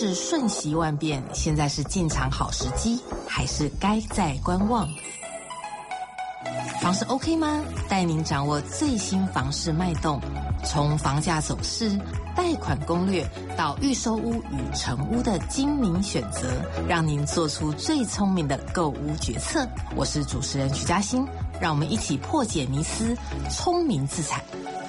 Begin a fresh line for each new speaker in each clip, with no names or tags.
是瞬息万变，现在是进场好时机，还是该再观望？房市 OK 吗？带您掌握最新房市脉动，从房价走势、贷款攻略到预售屋与成屋的精明选择，让您做出最聪明的购屋决策。我是主持人徐嘉欣，让我们一起破解迷思，聪明自产。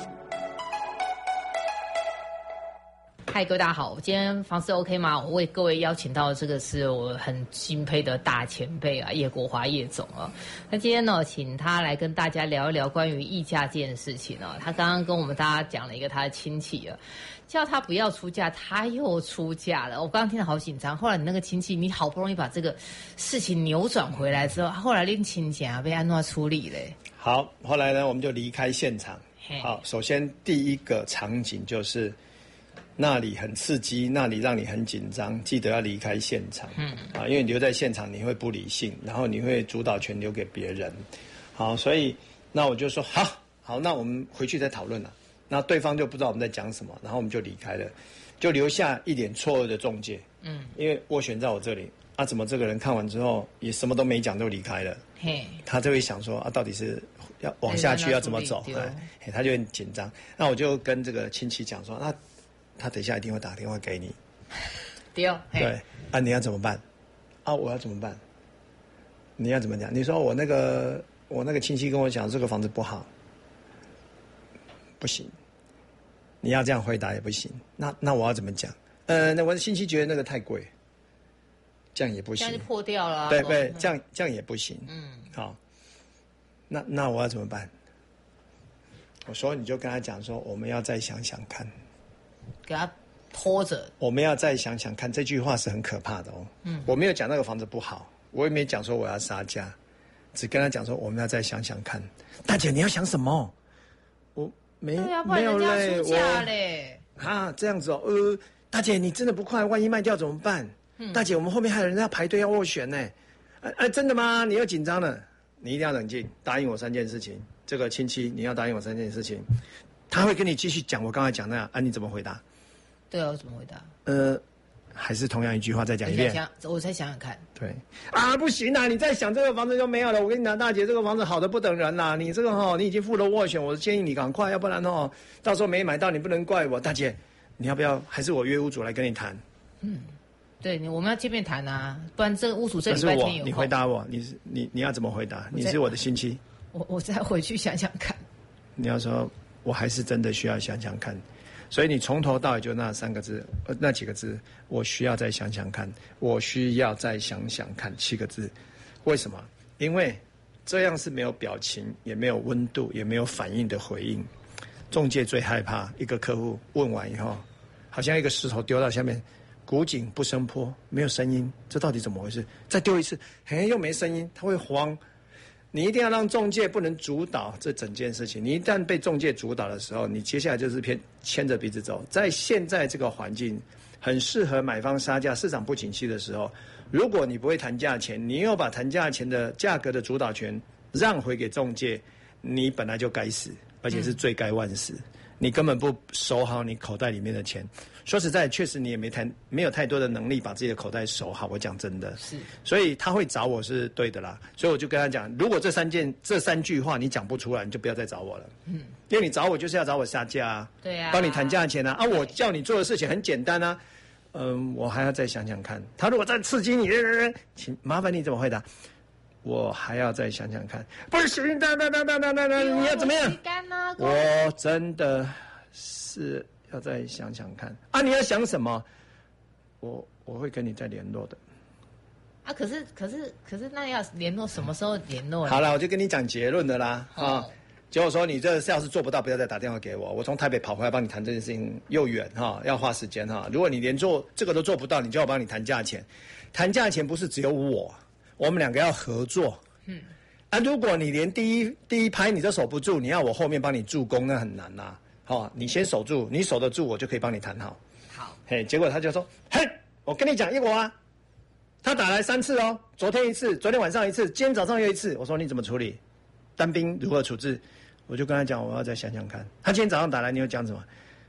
嗨，各位大家好，今天房市 OK 吗？我为各位邀请到的这个是我很钦佩的大前辈啊，叶国华叶总啊。那今天呢，请他来跟大家聊一聊关于议价这件事情啊。他刚刚跟我们大家讲了一个他的亲戚啊，叫他不要出价，他又出价了。我刚刚听得好紧张。后来你那个亲戚，你好不容易把这个事情扭转回来之后，后来恁亲戚啊被安怎处理嘞？
好，后来呢，我们就离开现场。好，首先第一个场景就是那里很刺激，那里让你很紧张，记得要离开现场。因为你留在现场你会不理性，然后你会主导权留给别人。好，所以那我就说好，那我们回去再讨论了。那对方就不知道我们在讲什么，然后我们就离开了，就留下一点错愕的中介。因为斡旋在我这里啊，怎么这个人看完之后也什么都没讲就离开了？他就会想说啊，到底是要往下去要怎么走？他就很紧张。那我就跟这个亲戚讲说，那他等一下一定会打电话给你。对啊，你要怎么办？啊，我要怎么办？你要怎么讲？你说我那个亲戚跟我讲这个房子不好，不行。你要这样回答也不行。那我要怎么讲？那我的亲戚觉得那个太贵，这样也不行。
这样就破掉了。
对，这样也不行。好，那我要怎么办？我说你就跟他讲说，我们要再想想看。
给他拖着，
我们要再想想看。这句话是很可怕的哦。我没有讲那个房子不好，我也没讲说我要杀价，只跟他讲说我们要再想想看。大姐，你要想什么？我没有嘞，这样子哦。大姐，你真的不快，万一卖掉怎么办？大姐，我们后面还有人要排队要斡旋呢。真的吗？你又紧张了，你一定要冷静，答应我3件事情。这个亲戚，你要答应我3件事情。他会跟你继续讲我刚才讲那样啊，你怎么回答？对啊，我怎么回答？还是同样一句话再讲一遍。我再想想看。对啊，不行啊，你再想这个房子就没有了。我跟你讲，大姐，这个房子好的不等人啦。你这个你已经付了斡旋，我建议你赶快，要不然到时候没买到，你不能怪我。大姐，你要不要？还是我约屋主来跟你谈？对，我们要见面谈啊，不然这个屋主这礼拜天有空。你回答我，你要怎么回答？你是我的亲戚。我再回去想想看。你要说。我还是真的需要想想看，所以你从头到尾就那3个字，那几个字，我需要再想想看，我需要再想想看7个字。为什么？因为这样是没有表情，也没有温度，也没有反应的回应。仲介最害怕一个客户问完以后，好像一个石头丢到下面，古井不生波，没有声音，这到底怎么回事？再丢一次，又没声音，他会慌。你一定要让仲介不能主导这整件事情。你一旦被仲介主导的时候，你接下来就是牵着鼻子走。在现在这个环境，很适合买方杀价，市场不景气的时候，如果你不会谈价钱，你又把谈价钱的价格的主导权让回给仲介，你本来就该死，而且是罪该万死。你根本不守好你口袋里面的钱。说实在，确实你也没有太多的能力把自己的口袋守好。我讲真的，是，所以他会找我是对的啦。所以我就跟他讲，如果这3句话你讲不出来，你就不要再找我了。因为你找我就是要找我杀价啊，对啊，帮你谈价钱啊。我叫你做的事情很简单啊。我还要再想想看。他如果再刺激你，请麻烦你怎么回答？我还要再想想看。不行，你要怎么样？我真的是要再想想看啊！你要想什么？我会跟你再联络的。啊，可是，那要联络什么时候联络？好了，我就跟你讲结论的啦。结果说你这要是做不到，不要再打电话给我。我从台北跑回来帮你谈这件事情又远要花时间如果你连做这个都做不到，你就要帮你谈价钱。谈价钱不是只有我们2个要合作。如果你连第一拍你都守不住，你要我后面帮你助攻，那很难呐。你先守住，你守得住，我就可以帮你谈好。好，结果他就说，我跟你讲，叶国华，他打来3次哦，昨天1次，昨天晚上1次，今天早上又1次。我说你怎么处理？单兵如何处置？我就跟他讲，我要再想想看。他今天早上打来，你又讲什么？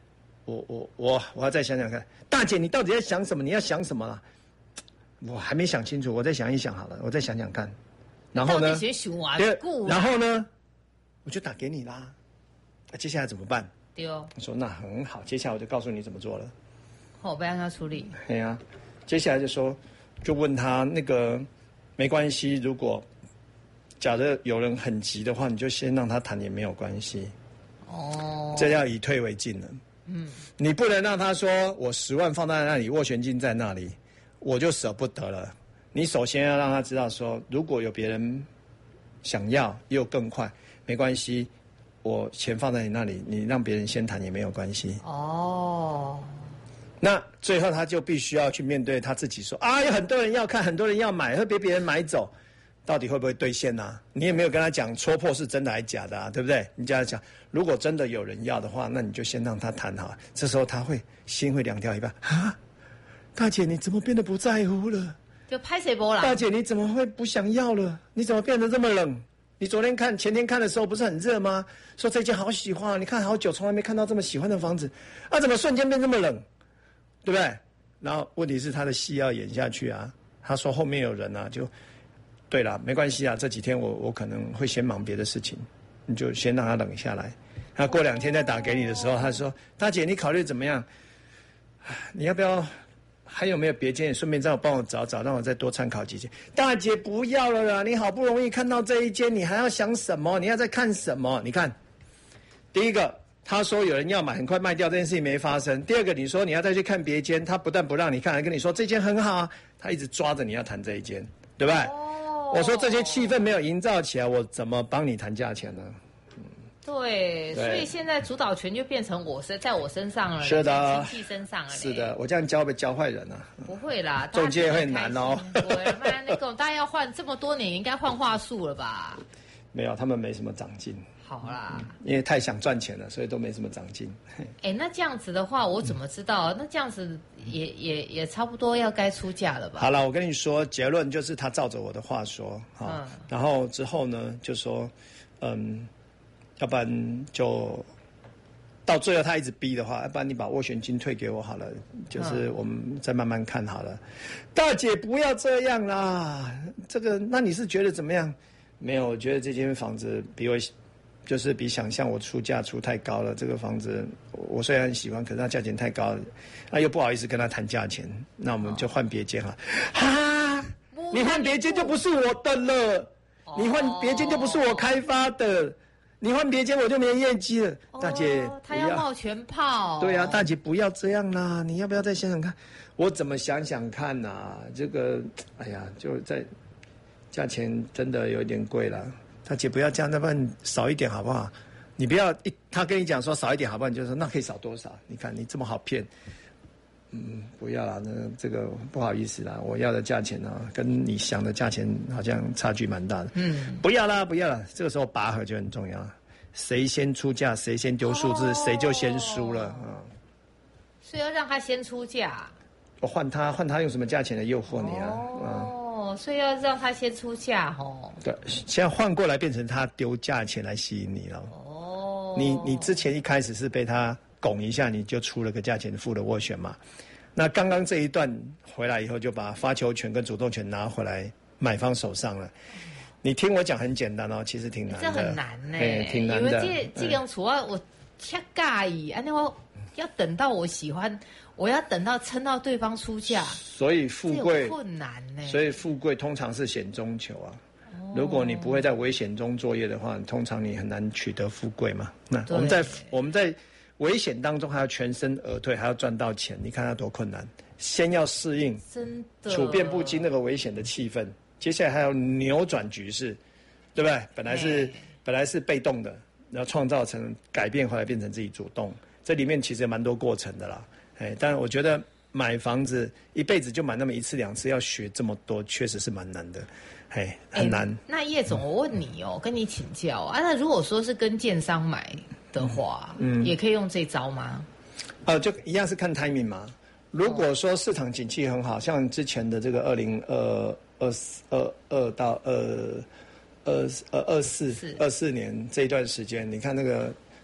我要再想想看。大姐，你到底在想什么？你要想什么啊？我还没想清楚，我再想一想好了，我再想想看。然后呢？然后呢？我就打给你啦。接下来怎么办？
对哦。
我说那很好，接下来我就告诉你怎么做了。
我不让他处理。
对啊，接下来就问他那个没关系，如果假设有人很急的话，你就先让他谈也没有关系。哦，这要以退为进了。你不能让他说我10万放在那里，斡旋金在那里，我就舍不得了。你首先要让他知道说，如果有别人想要又更快，没关系，我钱放在你那里，你让别人先谈也没有关系。哦。那最后他就必须要去面对他自己说有很多人要看，很多人要买，会被别人买走，到底会不会兑现啊？你也没有跟他讲戳破是真的还是假的啊，对不对？你叫他讲，如果真的有人要的话，那你就先让他谈好，这时候他心会凉掉一半啊。大姐你怎么变得不在乎了？
就拍谁波了？
大姐你怎么会不想要了？你怎么变得这么冷？你昨天看前天看的时候不是很热吗？说这间好喜欢，你看好久从来没看到这么喜欢的房子怎么瞬间变这么冷？对不对？然后问题是他的戏要演下去啊。他说后面有人啊，就对了，没关系啊，这几天我可能会先忙别的事情，你就先让他冷下来。他过2天再打给你的时候，他说：“大姐，你考虑怎么样？你要不要还有没有别间？顺便再帮我找找，让我再多参考几间。”大姐不要了啦，你好不容易看到这一间，你还要想什么？你要再看什么？你看，第一个。他说有人要买，很快卖掉，这件事情没发生。第二个，你说你要再去看别间，他不但不让你看，还跟你说这间很好啊，他一直抓着你要谈这一间，对不对？我说这些气氛没有营造起来，我怎么帮你谈价钱呢？
对，所以现在主导权就变成在我身上了，
是的，
亲戚身上了。
是的，我这样教会不会教坏人啊？
不会啦，
中介会难哦。
对，不然那个大家要换这么多年，应该换话术了吧？
没有，他们没什么长进。
好啦，
因为太想赚钱了，所以都没什么长进。
那这样子的话，我怎么知道？那这样子也差不多要该出价了吧？
好了，我跟你说，结论就是他照着我的话说，然后之后呢，就说，要不然就到最后他一直逼的话，要不然你把斡旋金退给我好了，就是我们再慢慢看好了。大姐不要这样啦，这个那你是觉得怎么样？没有，我觉得这间房子比想象我出价出太高了。这个房子我虽然很喜欢，可是它价钱太高了，又不好意思跟他谈价钱，那我们就换别间哈。你换别间就不是我的了，你换别间就不是我开发的，你换别间我就没业绩了。大姐，
他要冒全炮。
对啊，大姐不要这样啦，你要不要再想想看？我怎么想想看啊？这个，哎呀，就在价钱真的有点贵了。大姐不要这样，要不然少一点好不好？你不要他跟你讲说少一点好不好？你就说那可以少多少？你看你这么好骗，不要啦，那这个不好意思啦，我要的价钱呢，跟你想的价钱好像差距蛮大的。不要啦，不要啦，这个时候拔河就很重要了，谁先出价，谁先丢数字，谁就先输了
所以要让他先出价，
我换他用什么价钱来诱惑你啊？
所以要让他先出价
对，现在换过来变成他丢价钱来吸引你了。你之前一开始是被他拱一下，你就出了个价钱付了斡旋嘛。那刚刚这一段回来以后，就把发球权跟主动权拿回来买方手上了。你听我讲很简单其实挺难的。
这很难
挺难的。
因为这种处我恰介意，我要等到我喜欢。我要等到撑到对方出价，
所以富贵
困难呢。
所以富贵通常是险中求啊。如果你不会在危险中作业的话，通常你很难取得富贵嘛。那我们在危险当中还要全身而退，还要赚到钱，你看它多困难。先要适应，
真的
处变不惊那个危险的气氛，接下来还要扭转局势，对不对？本来是被动的，然后创造成改变回来变成自己主动，这里面其实也蛮多过程的啦。但我觉得买房子一辈子就买那么1次2次，要学这么多，确实是蛮难的，很难。
那叶总，我问你跟你请教那如果说是跟建商买的话，也可以用这招吗？
就一样是看 timing 嘛。如果说市场景气很好，像之前的这个2022到24年这一段时间，你看那个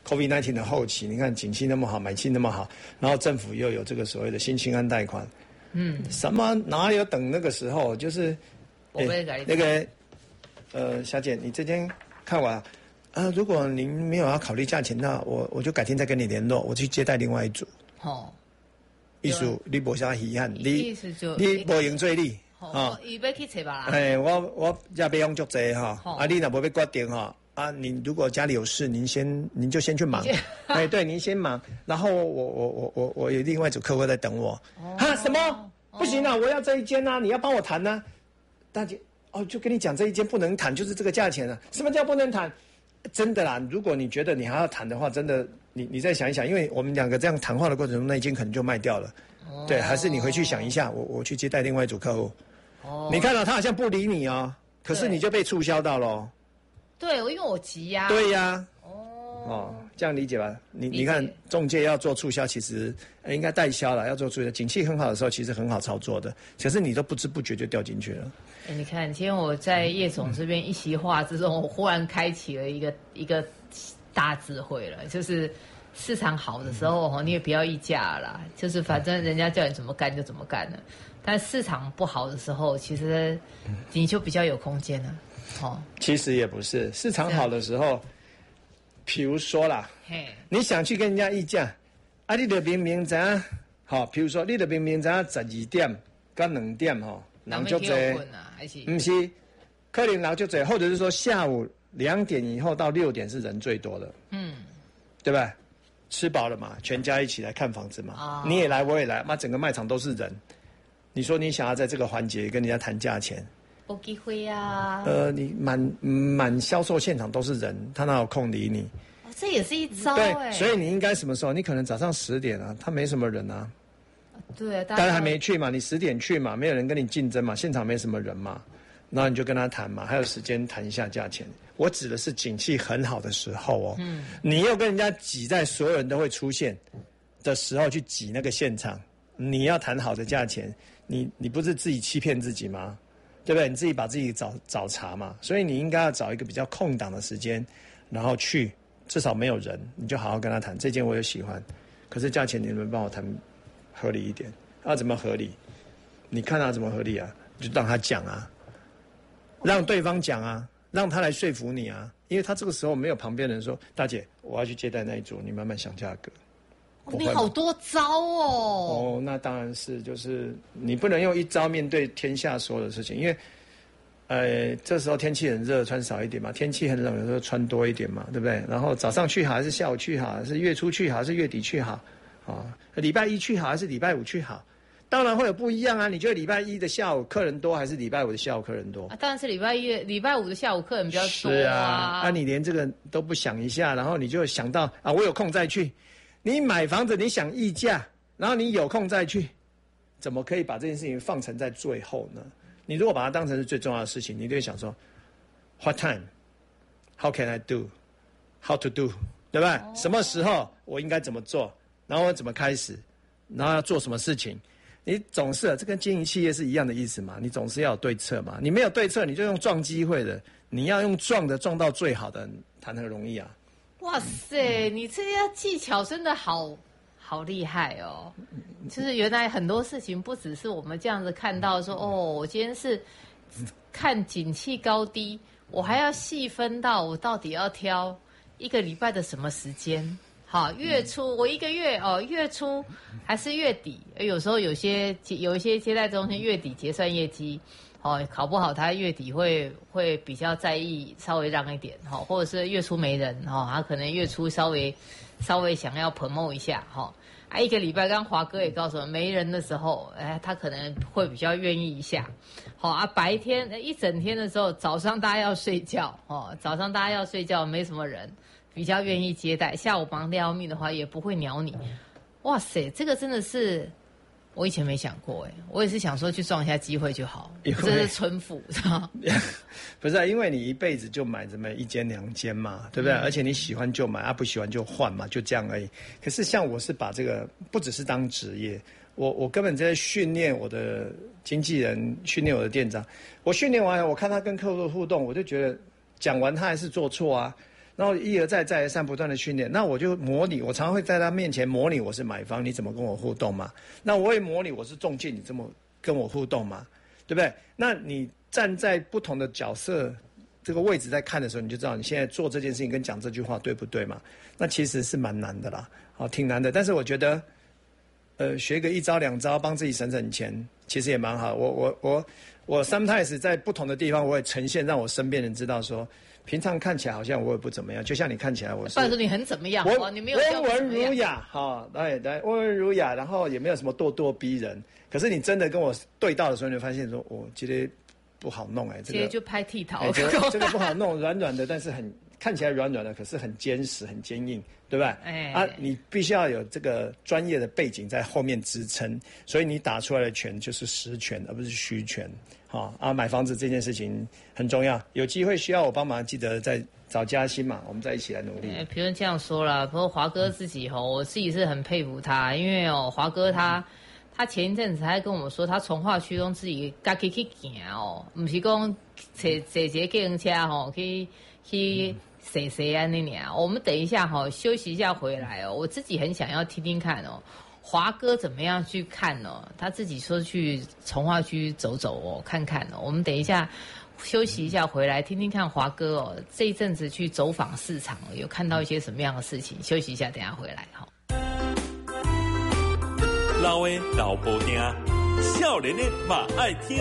COVID-19 的后期，你看景气那么好，买气那么好，然后政府又有这个所谓的新青安贷款，什么哪有等那个时候？就是那个小姐，你这间看完如果您没有要考虑价钱，那我就改天再跟你联络，我去接待另外一组。意思你无啥遗憾，你无用做你。
伊要去找吧啦。
我也别用足济哈，你若无要决定哈，你如果家里有事，您就先去忙。对，您先忙，然后我有另外一组客户在等我。什么？不行啊，我要这一间啊，你要帮我谈啊。大姐，就跟你讲这一间不能谈，就是这个价钱啊。什么叫不能谈？真的啦，如果你觉得你还要谈的话，真的，你再想一想，因为我们两个这样谈话的过程中，那一间可能就卖掉了。对，还是你回去想一下，我去接待另外一组客户。你看到他好像不理你哦，可是你就被促销到了。
对，因为我急呀。
对呀。这样理解吧？你看中介要做促销，其实应该代销了，要做促销。景气很好的时候，其实很好操作的，可是你都不知不觉就掉进去了。
你看，今天我在叶总这边一席话之中，我忽然开启了一个大智慧了，就是市场好的时候你也不要议价啦，就是反正人家叫你怎么干就怎么干了。但市场不好的时候，其实你就比较有空间了。
其实也不是，市场好的时候，比如说啦，你想去跟人家议价，你就明明知道，比如说你就明明知道12点跟2点人就多，不是，可能人就多，或者是说下午2点以后到6点是人最多的，对吧？吃饱了嘛，全家一起来看房子嘛，你也来我也来，整个卖场都是人。你说你想要在这个环节跟人家谈价钱，
没机会啊。
你满销售现场都是人，他哪有空理你？
这也是一招。
对，所以你应该什么时候？你可能早上10点啊，他没什么人啊。
对，
大家还没去嘛，你10点去嘛，没有人跟你竞争嘛，现场没什么人嘛，然后你就跟他谈嘛，还有时间谈一下价钱。我指的是景气很好的时候你又跟人家挤在所有人都会出现的时候去挤那个现场，你要谈好的价钱。你不是自己欺骗自己吗？对不对？你自己把自己找茬嘛。所以你应该要找一个比较空档的时间，然后去，至少没有人，你就好好跟他谈。这件我也喜欢，可是价钱你能不能帮我谈合理一点？怎么合理？你看他怎么合理啊？就让他讲啊，让对方讲啊，让他来说服你啊。因为他这个时候没有旁边人说：“大姐，我要去接待那一组，你慢慢想价格。”
你好多招
那当然是，就是你不能用一招面对天下所有的事情，因为，这时候天气很热，穿少一点嘛；天气很冷的时候穿多一点嘛，对不对？然后早上去好还是下午去好，还是月初去好还是月底去好？礼拜一去好还是礼拜五去好？当然会有不一样啊！你觉得礼拜一的下午客人多，还是礼拜五的下午客人多？
当然是礼拜五的下午客人比较多
是啊，你连这个都不想一下，然后你就想到我有空再去。你买房子，你想议价，然后你有空再去，怎么可以把这件事情放成在最后呢？你如果把它当成是最重要的事情，你就会想说 ，What time? How can I do? How to do? 对吧？什么时候我应该怎么做？然后我怎么开始？然后要做什么事情？你总是这跟经营企业是一样的意思嘛？你总是要有对策嘛？你没有对策，你就用撞机会的，你要用撞到最好的，谈何容易啊？
哇塞，你这些技巧真的好厉害哦！就是原来很多事情不只是我们这样子看到说我今天是看景气高低，我还要细分到我到底要挑一个礼拜的什么时间。好，月初我一个月月初还是月底？有时候有一些接待中心月底结算业绩。考不好他月底会比较在意，稍微让一点或者是月初没人他可能月初稍微想要 promote 一下一个礼拜，刚华哥也告诉我没人的时候，他可能会比较愿意一下白天一整天的时候，早上大家要睡觉没什么人，比较愿意接待，下午忙得要命的话也不会鸟你。哇塞，这个真的是我以前没想过我也是想说去撞一下机会就好，这是村妇
不是因为你一辈子就买这么1间2间嘛，对不对？而且你喜欢就买不喜欢就换嘛，就这样而已。可是像我是把这个不只是当职业，我根本在训练我的经纪人，训练我的店长。我训练完了，我看他跟客户的互动，我就觉得讲完他还是做错啊。 然后一而再再而三不断的训练，那我就模拟，我常常会在他面前模拟我是买方，你怎么跟我互动嘛？那我也模拟我是中介，你怎么跟我互动嘛？对不对？那你站在不同的角色这个位置在看的时候，你就知道你现在做这件事情跟讲这句话对不对嘛？那其实是蛮难的啦，挺难的。但是我觉得，学个1招2招帮自己省省钱，其实也蛮好。我 sometimes 在不同的地方，我也呈现让我身边人知道说，平常看起来好像我也不怎么样，就像你看起来我是。
拜托你很怎么样？你没有
温文儒雅，对，温文儒雅，然后也没有什么咄咄逼人。可是你真的跟我对到的时候，你就发现说，我觉得不好弄这个
就拍剃头，
这个不好弄，软软的，但是看起来软软的，可是很坚实、很坚硬，对吧？你必须要有这个专业的背景在后面支撑，所以你打出来的拳就是实拳，而不是虚拳。买房子这件事情很重要，有机会需要我帮忙，记得再找嘉欣嘛，我们再一起来努力。
别人这样说啦，不过华哥自己我自己是很佩服他，因为华哥他前一阵子还跟我们说，他从化区中自己自己去行不是讲坐一个计程车去谁啊那年。我们等一下休息一下回来我自己很想要听听看华哥怎么样去看他自己说去从化区走走看看我们等一下休息一下回来听听看华哥这一阵子去走访市场有看到一些什么样的事情。休息一下，等一下回来
老的老不听，少年的嘛爱听。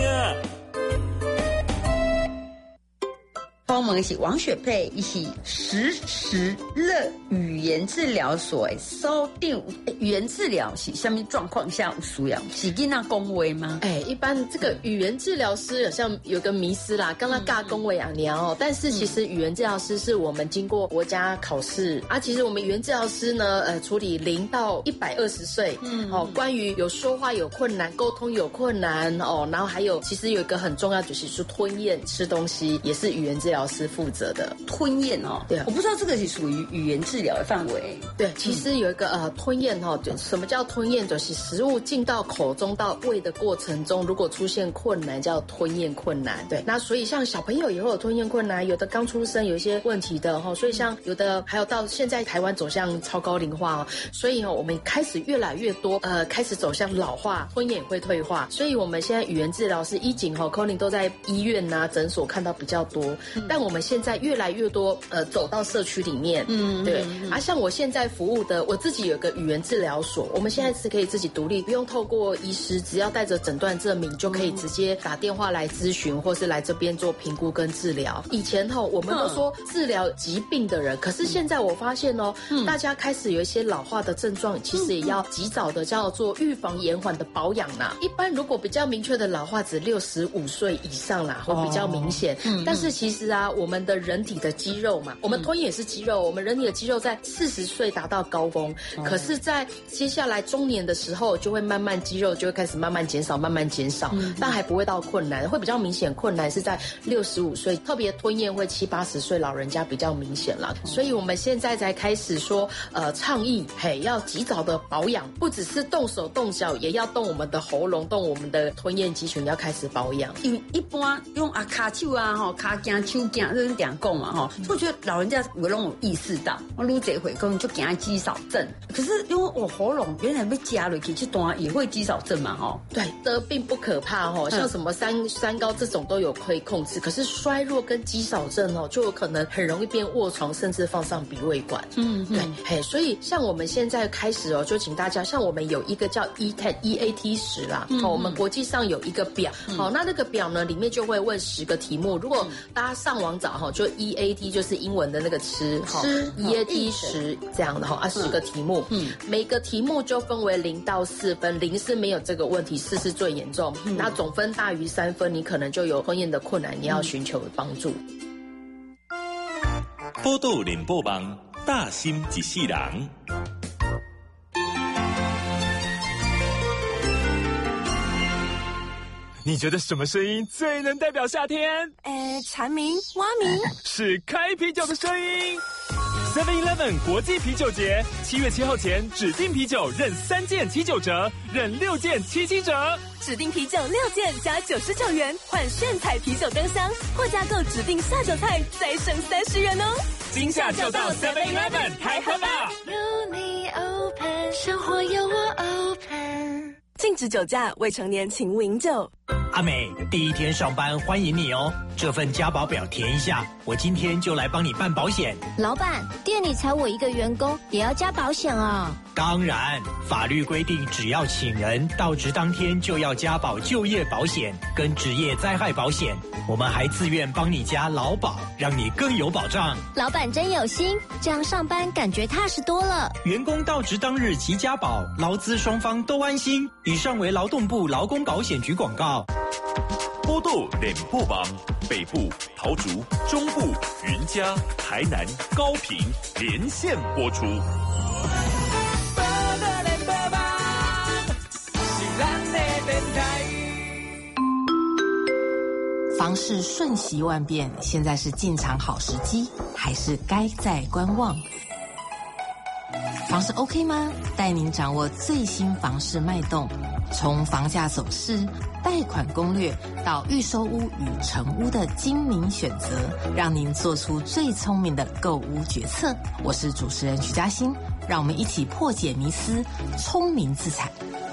帮忙是王雪佩，一起时时乐语言治疗所收定语言治疗是什么状况下有需要？是囡仔讲话吗？
一般这个语言治疗师好像有个迷思啦，刚刚尬恭维啊娘但是其实语言治疗师是我们经过国家考试其实我们语言治疗师呢，处理0到120岁，关于有说话有困难、沟通有困难然后还有其实有一个很重要就是说吞咽吃东西，也是语言治疗师负责的。
吞咽对，我不知道这个是属于语言治疗的范围。
对，其实有一个吞咽什么叫吞咽？就是食物进到口中到胃的过程中，如果出现困难叫吞咽困难。对，那所以像小朋友也会有吞咽困难，有的刚出生有一些问题的所以像有的还有到现在台湾走向超高龄化所以我们开始越来越多开始走向老化，吞咽也会退化。所以我们现在语言治疗师医警可能都在医院诊所看到比较多，但我们现在越来越多走到社区里面，对像我现在服务的，我自己有个语言治疗所，我们现在是可以自己独立，不用透过医师，只要带着诊断证明就可以直接打电话来咨询，或是来这边做评估跟治疗。以前我们都说治疗疾病的人，可是现在我发现大家开始有一些老化的症状，其实也要及早的叫做预防延缓的保养啦。一般如果比较明确的老化指65岁以上啦，会比较明显。但是其实我们的人体的肌肉嘛，我们吞咽也是肌肉，我们人体的肌肉在40岁达到高峰，可是在接下来中年的时候就会慢慢肌肉就会开始慢慢减少，但还不会到困难，会比较明显困难是在65岁，特别吞咽会70、80岁老人家比较明显啦。所以我们现在才开始说倡议要及早的保养，不只是动手动脚，也要动我们的喉咙，动我们的吞咽肌群，要开始保养。
因为一般用卡手卡惊手惊这种讲讲嘛所以我觉得老人家我都有意识到，我愈这回可能就惊肌少症，可是因为我喉咙原来被夹了去这段也会肌少症嘛
对，这并不可怕像什么三高这种都有可以控制，可是衰弱跟肌少症就有可能很容易变卧床，甚至放上鼻胃管。对，所以像我们现在开始就请大家，像我们有一个叫 EAT10啦我们国际上有一个表那个表呢里面就会问10个题目，如果大家上网找就 EAT 就是英文的那个吃EAT10这样的10个题目每个题目就分为0到4分，0是没有这个问题，4是最严重那总分大于3分你可能就有吞咽的困难，你要寻求帮助。
报道联播网，大心一世人。
你觉得什么声音最能代表夏天？
蝉鸣、蛙鸣，
是开啤酒的声音。7-Eleven 国际啤酒节，7月7号前指定啤酒任3件79折，任6件77折。
指定啤酒6件加99元，换炫彩啤酒灯箱，或加购指定下酒菜再省30元哦。
今夏就到 7-Eleven 开喝吧！
有你 open， 生活有我 open。禁止酒驾，未成年请勿饮酒。
阿美，第一天上班欢迎你哦。这份家保表填一下，我今天就来帮你办保险。
老板，店里才我一个员工，也要加保险啊？
当然，法律规定只要请人到职当天就要加保就业保险跟职业灾害保险，我们还自愿帮你加劳保，让你更有保障。
老板真有心，这样上班感觉踏实多了。
员工到职当日即加保，劳资双方都安心。以上为劳动部劳工保险局广告。
波豆脸部网，北部桃竹，中部云嘉，台南高屏连线播出。
房市瞬息万变，现在是进场好时机，还是该再观望？房市 OK 吗？带您掌握最新房市脉动，从房价走势、贷款攻略到预售屋与成屋的精明选择，让您做出最聪明的购屋决策。我是主持人徐嘉欣，让我们一起破解迷思，聪明自产。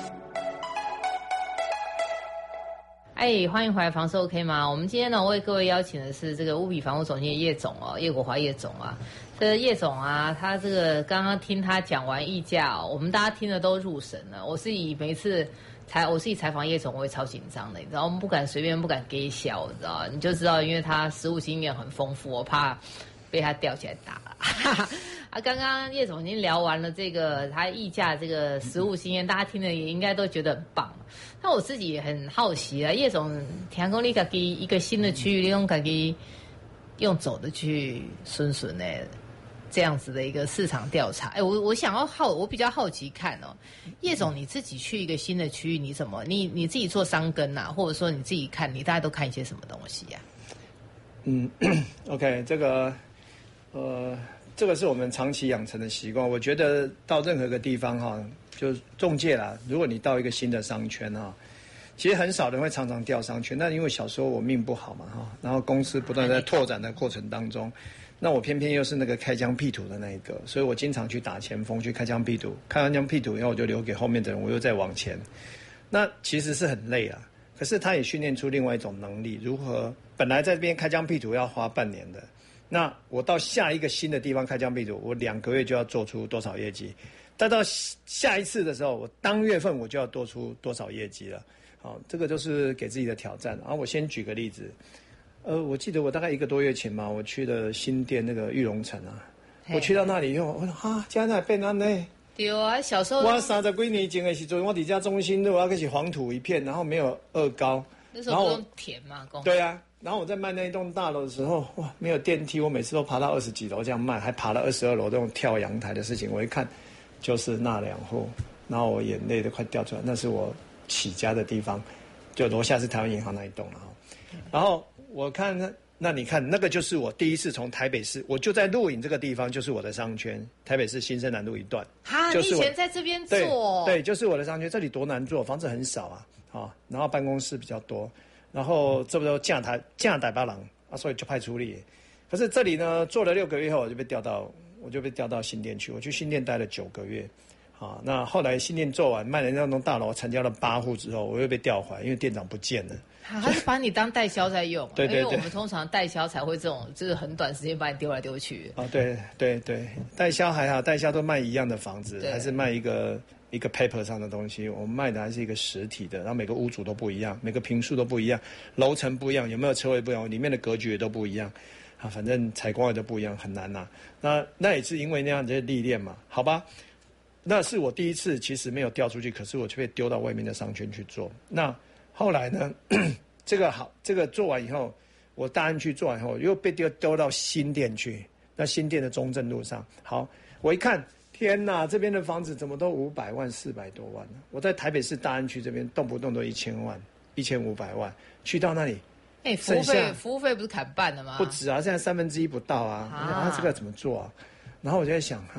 欢迎回来，房市 OK 吗？我们今天呢，为各位邀请的是这个乌比房屋总监叶总哦，叶国华叶总啊。这个叶总啊，他这个刚刚听他讲完议价哦，我们大家听的都入神了。我是以采访叶总，我会超紧张的，你知道，我们不敢随便，不敢给小，你知道，你就知道，因为他实务经验很丰富，我怕被他吊起来打了。刚刚叶总已经聊完了这个他议价这个实务经验，大家听了也应该都觉得很棒。那我自己也很好奇啊，叶总，听说你自己一个新的区域，你用自己用走的去顺呢，这样子的一个市场调查。我比较好奇看哦，叶总你自己去一个新的区域，你怎么你自己做商耕啊，或者说你自己看，你大家都看一些什么东西呀
？OK， 这个是我们长期养成的习惯。我觉得到任何一个地方哈，就中介啦，如果你到一个新的商圈哈，其实很少人会常常调商圈。那因为小时候我命不好嘛哈，然后公司不断在拓展的过程当中，那我偏偏又是那个开疆辟土的那一个，所以我经常去打前锋，去开疆辟土。开完疆辟土以后，我就留给后面的人，我又再往前。那其实是很累啊，可是他也训练出另外一种能力，如何本来在这边开疆辟土要花半年的。那我到下一个新的地方开疆辟土，我2个月就要做出多少业绩？再到下一次的时候，我当月份我就要多出多少业绩了？好，这个就是给自己的挑战。然后我先举个例子，我记得我大概1个多月前嘛，我去了新店那个玉龙城啊，我去到那里以后，我说啊，现在变安呢？
对啊，小时候
我30几年前的时候，我底下中心路啊，可是黄土一片，然后没有2高，
那时候不用田嘛，
对啊。然后我在卖那一栋大楼的时候，哇，没有电梯，我每次都爬到20几楼这样卖，还爬了22楼这种跳阳台的事情。我一看，就是那2户，然后我眼泪都快掉出来。那是我起家的地方，就楼下是台湾银行那一栋了。然后我看那你看，那个就是我第一次从台北市，我就在鹿影这个地方，就是我的商圈，台北市新生南路一段。
哈，你以前在这边做？
对，就是我的商圈，这里多难做，房子很少啊，然后办公室比较多。然后这不都架台巴郎啊，所以就派出力。可是这里呢，做了6个月后，我就被调到新店去。我去新店待了9个月，啊，那后来新店做完，卖了那栋大楼，成交了8户之后，我又被调回来，因为店长不见了。
他是把你当代销在用，
对，因为
我们通常代销才会这种，就是很短时间把你丢来丢去。
啊，对，代销还好，代销都卖一样的房子，还是卖一个 paper 上的东西，我们卖的还是一个实体的，然后每个屋主都不一样，每个坪数都不一样，楼层不一样，有没有车位不一样，里面的格局也都不一样，啊，反正采光也都不一样，很难呐。那也是因为那样的历练嘛，好吧？那是我第一次，其实没有调出去，可是我却被丢到外面的商圈去做。那后来呢，这个做完以后，我大安区做完以后，又被丢到新店去，那新店的中正路上，好，我一看。天哪，这边的房子怎么都500万、400多万呢？我在台北市大安区这边动不动都1000万、1500万，去到那里，
服务费不是砍半了吗？
不止啊，现在1/3不到啊，这个怎么做啊？然后我就在想啊，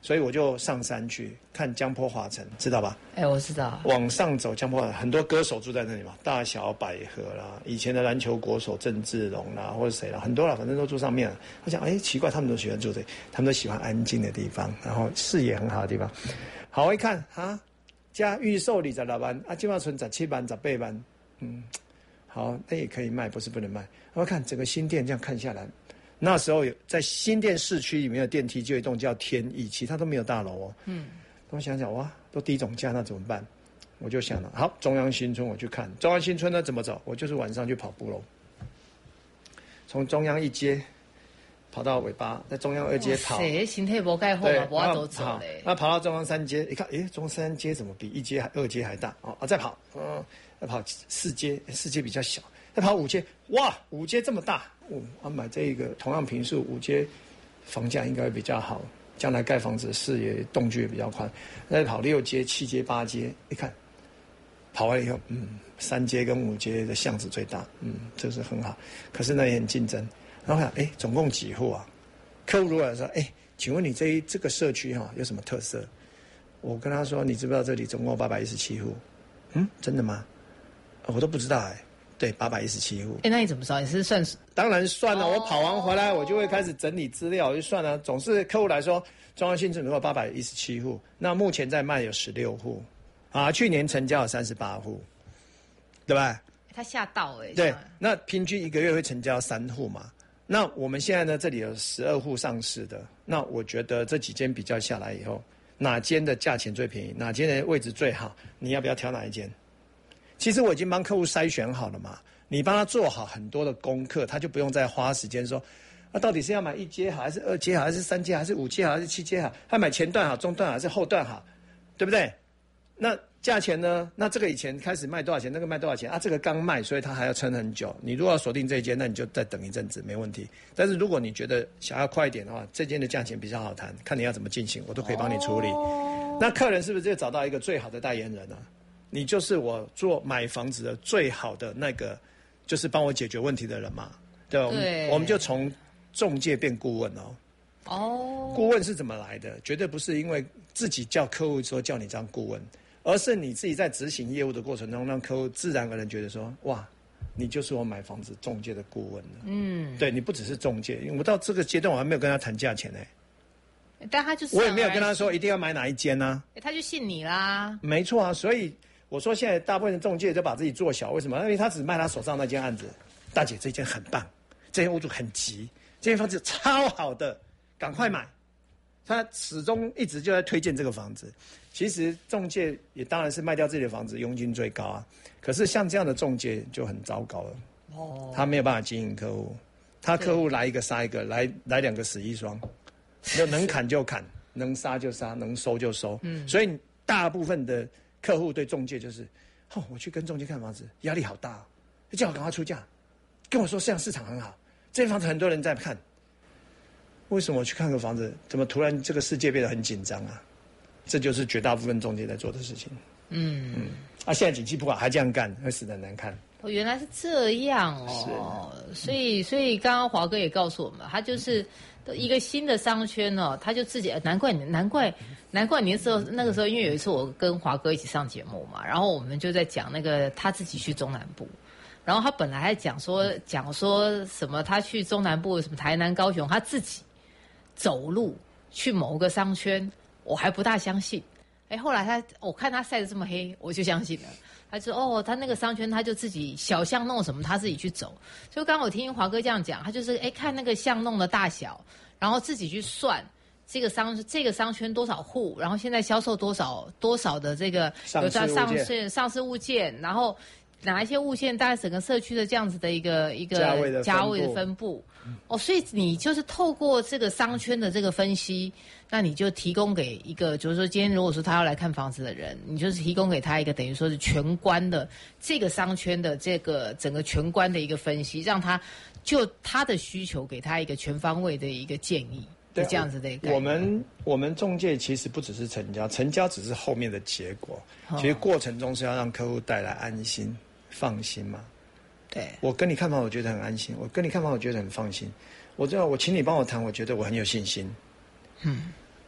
所以我就上山去看江坡华城，知道吧？
我知道。
往上走江坡华城，很多歌手住在那里嘛，大小百合啦，以前的篮球国手郑志龙啦，或者谁啦，很多啦，反正都住上面了。我想，奇怪，他们都喜欢住这里，他们都喜欢安静的地方，然后视野很好的地方。好，我一看啊，加预售26万啊，今晚存17万、18万，好，那也可以卖，不是不能卖。我看整个新店这样看下来。那时候在新店市区里面的电梯就有一栋叫天意，其他都没有大楼哦。我想想，哇，都低总价，那怎么办？我就想了，好，中央新村我去看，中央新村呢怎么走？我就是晚上去跑步喽，从中央1街跑到尾巴，在中央2街跑。
身体不盖好嘛，不要走嘞。
那跑到中央3街，一看，中央3街怎么比1街2街还大？再跑，再跑4街，4街比较小。再跑5街，哇，5街这么大，买这个同样坪数，5街房价应该会比较好，将来盖房子视野动距也比较宽。再跑6街、7街、8街，一看，跑完以后，3街跟5街的巷子最大，这是很好。可是呢也很竞争。然后想，总共几户啊？客户如果说，请问你这个社区有什么特色？我跟他说，你知不知道这里总共817户？真的吗？我都不知道对，817户。
那你怎么知道？你是算？
当然算了。我跑完回来，我就会开始整理资料，我就算了。总是客户来说，中央新村如果817户，那目前在卖有16户，去年成交有38户，对吧？
他吓到
对，那平均一个月会成交3户嘛？那我们现在呢，这里有12户上市的，那我觉得这几间比较下来以后，哪间的价钱最便宜，哪间的位置最好，你要不要挑哪一间？其实我已经帮客户筛选好了嘛，你帮他做好很多的功课，他就不用再花时间说，到底是要买1街好，还是2街好，还是3街好，还是5街好，还是7街好？他买前段好、中段好，还是后段好，对不对？那价钱呢？那这个以前开始卖多少钱，那个卖多少钱这个刚卖，所以他还要撑很久。你如果要锁定这一间，那你就再等一阵子，没问题。但是如果你觉得想要快一点的话，这间的价钱比较好谈，看你要怎么进行，我都可以帮你处理。那客人是不是就找到一个最好的代言人呢？你就是我做买房子的最好的那个，就是帮我解决问题的人嘛。对，我们就从仲介变顾问顾问是怎么来的？绝对不是因为自己叫客户说叫你当顾问，而是你自己在执行业务的过程中，让客户自然而然觉得说，哇，你就是我买房子仲介的顾问了。对，你不只是仲介，因为我到这个阶段我还没有跟他谈价钱
但他就是
我也没有跟他说一定要买哪一间啊。
他就信你啦。
没错啊，所以我说现在大部分的仲介就把自己做小，为什么？因为他只卖他手上那件案子。大姐，这间很棒，这间屋主很急，这间房子超好的，赶快买。他始终一直就在推荐这个房子。其实仲介也当然是卖掉自己的房子佣金最高啊。可是像这样的仲介就很糟糕了。他没有办法经营客户，他客户来一个杀一个，来2个死一双，能砍就砍，能杀就杀，能收就收。所以大部分的客户对仲介就是，我去跟仲介看房子，压力好大，叫我赶快出价，跟我说这样市场很好，这间房子很多人在看。为什么我去看个房子，怎么突然这个世界变得很紧张啊？这就是绝大部分仲介在做的事情。现在景气不好还这样干，会死得难看。
原来是这样所以刚刚华哥也告诉我们，他就是一个新的商圈他就自己难怪你那个时候，因为有一次我跟华哥一起上节目嘛，然后我们就在讲那个他自己去中南部。然后他本来还讲说什么他去中南部什么台南高雄，他自己走路去某个商圈，我还不大相信。后来我看他晒得这么黑，我就相信了。他说他那个商圈他就自己小巷弄什么他自己去走。所以刚刚我听华哥这样讲，他就是看那个巷弄的大小，然后自己去算这个商圈多少户，然后现在销售多少的这个有在上市物件，然后哪一些物件大概整个社区的这样子的一个价位的分布。所以你就是透过这个商圈的这个分析，那你就提供给一个，就是说今天如果说他要来看房子的人，你就是提供给他一个等于说是全观的这个商圈的这个整个全观的一个分析，让他就他的需求给他一个全方位的一个建议。对，这样子的一个。
我们仲介其实不只是成交，成交只是后面的结果，其实过程中是要让客户带来安心、放心嘛。
对，
我跟你看房，我觉得很安心；我跟你看房，我觉得很放心。我请你帮我谈，我觉得我很有信心。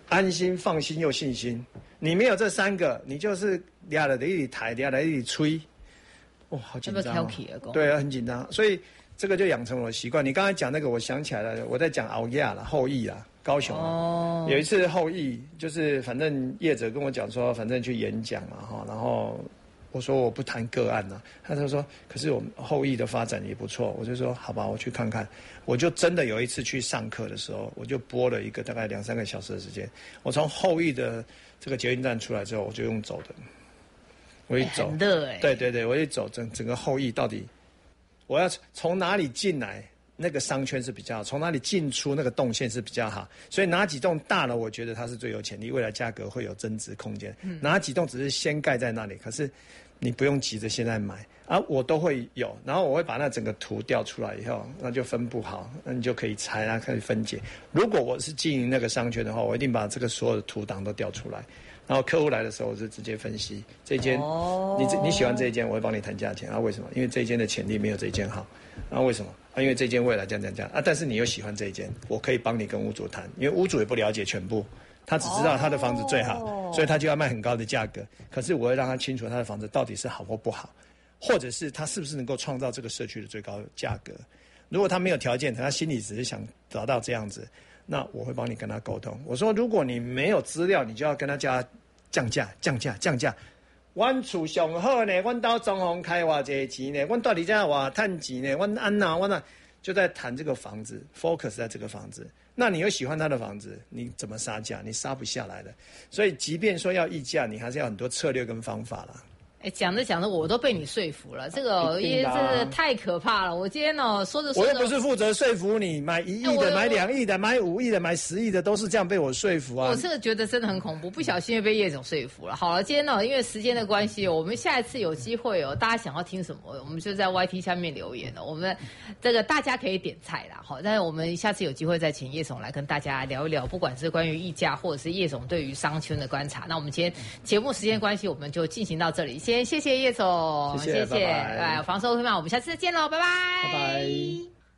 安心、放心又信心。你没有这3个，你就是俩了一里抬，俩了一里吹，哇，好紧张、哦。对啊，很紧张。所以这个就养成我的习惯。你刚才讲那个，我想起来了，我在讲熬夜了，后羿啦，高雄啊，有一次后羿就是反正业者跟我讲说，反正去演讲嘛哈，然后我说我不谈个案了，他就说可是我们后羿的发展也不错，我就说好吧，我去看看。我就真的有一次去上课的时候，我就播了一个大概2-3个小时的时间。我从后羿的这个捷运站出来之后，我就用走的，我一走，
很热哎，
对对对，我一走整个后羿到底我要从哪里进来？那个商圈是比较好，从哪里进出那个动线是比较好，所以哪几栋大楼我觉得它是最有潜力，未来价格会有增值空间。哪几栋只是先盖在那里，可是你不用急着现在买啊，我都会有，然后我会把那整个图调出来以后，那就分布好，那你就可以拆啊，可以分解。如果我是经营那个商圈的话，我一定把这个所有的图档都调出来。然后客户来的时候，我就直接分析这间，你喜欢这一间，我会帮你谈价钱啊？为什么？因为这一间的潜力没有这一间好。啊，为什么？啊，因为这间未来这样啊，但是你又喜欢这一间，我可以帮你跟屋主谈，因为屋主也不了解全部，他只知道他的房子最好，所以他就要卖很高的价格。可是我会让他清楚他的房子到底是好或不好，或者是他是不是能够创造这个社区的最高价格。如果他没有条件，他心里只是想找到这样子，那我会帮你跟他沟通。我说，如果你没有资料，你就要跟他叫他降价。阮厝上好呢，阮到装潢开偌济钱呢，阮到底在偌赚钱呢？阮安哪？阮哪就在谈这个房子 ，focus 在这个房子。那你又喜欢他的房子，你怎么杀价？你杀不下来的。所以，即便说要议价，你还是要很多策略跟方法啦。
哎，讲着我都被你说服了，这个因为真的太可怕了。我今天说着，
我又不是负责说服你，买1亿的、买2亿的、买5亿的、买10亿的，都是这样被我说服啊。
我这个觉得真的很恐怖，不小心被叶总说服了。好了，今天因为时间的关系，我们下一次有机会大家想要听什么，我们就在 YT 下面留言我们这个大家可以点菜啦，好，但是我们下次有机会再请叶总来跟大家聊一聊，不管是关于议价，或者是叶总对于商圈的观察。那我们今天节目时间关系，我们就进行到这里，先谢谢叶总，
谢谢，拜拜。
房售OK吗？我们下次再见喽，拜拜，
拜拜。